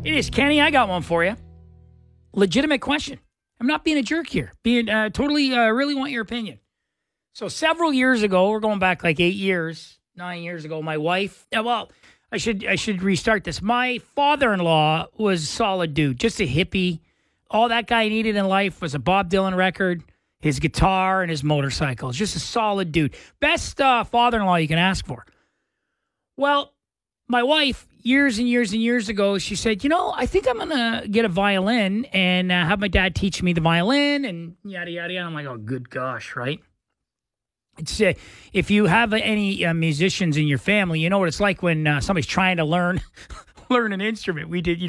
It is, Kenny. I got one for you. Legitimate question. I'm not being a jerk here. Being totally, really want your opinion. So several years ago, we're going back like 9 years ago, my wife, I should restart this. My father-in-law was a solid dude, just a hippie. All that guy needed in life was a Bob Dylan record, his guitar, and his motorcycle. Just a solid dude. Best father-in-law you can ask for. Well, my wife, years and years and years ago, she said, I think I'm going to get a violin and have my dad teach me the violin and yada, yada, yada. I'm like, oh, good gosh, right? It's if you have any musicians in your family, you know what it's like when somebody's trying to learn an instrument. We did,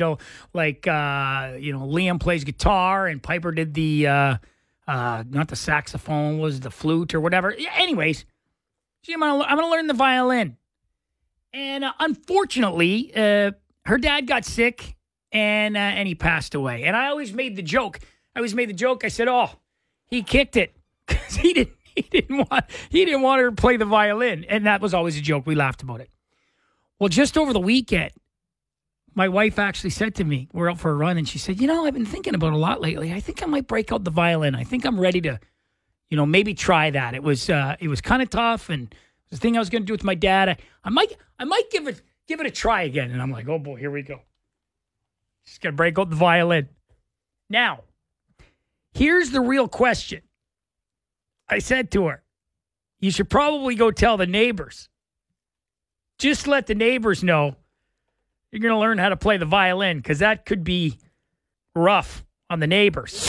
Liam plays guitar and Piper did the not the saxophone, was the flute or whatever. Anyways, I'm gonna learn the violin, and unfortunately, her dad got sick and he passed away. And I always made the joke. I said, "Oh, he kicked it because he didn't." He didn't want her to play the violin. And that was always a joke. We laughed about it. Well, just over the weekend, my wife actually said to me, we're out for a run, and she said, I've been thinking about it a lot lately. I think I might break out the violin. I think I'm ready to, maybe try that. It was kind of tough, and the thing I was going to do with my dad. I might give it a try again. And I'm like, oh boy, here we go. Just going to break out the violin. Now, here's the real question. I said to her, you should probably go tell the neighbors. Just let the neighbors know you're going to learn how to play the violin, because that could be rough on the neighbors.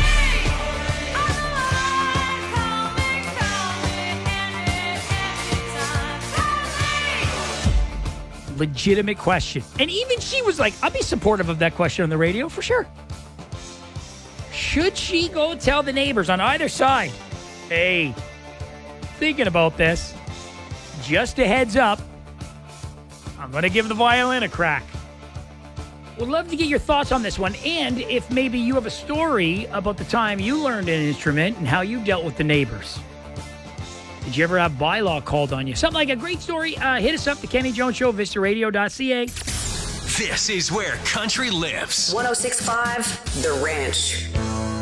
Legitimate question. And even she was like, I'd be supportive of that question on the radio for sure. Should she go tell the neighbors on either side? Hey, thinking about this, just a heads up, I'm going to give the violin a crack. Would love to get your thoughts on this one, and if maybe you have a story about the time you learned an instrument and how you dealt with the neighbors. Did you ever have bylaw called on you? Something like a great story, hit us up, The Kenny Jones Show, vistaradio.ca. This is where country lives. 106.5 The Ranch.